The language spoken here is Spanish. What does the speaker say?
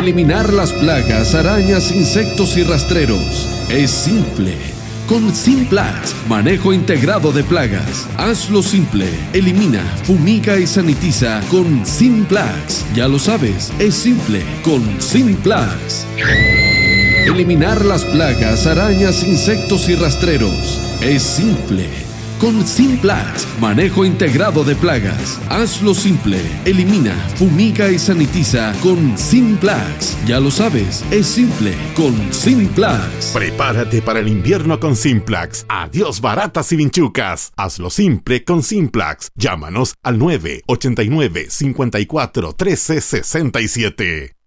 Eliminar las plagas, arañas, insectos y rastreros es simple. Con Simplax, manejo integrado de plagas. Hazlo simple. Elimina, fumiga y sanitiza con Simplax. Ya lo sabes, es simple con Simplax. Eliminar las plagas, arañas, insectos y rastreros es simple. Con Simplax, manejo integrado de plagas. Hazlo simple. Elimina, fumiga y sanitiza con Simplax. Ya lo sabes, es simple con Simplax. Prepárate para el invierno con Simplax. Adiós baratas y vinchucas. Hazlo simple con Simplax. Llámanos al 989-54-1367.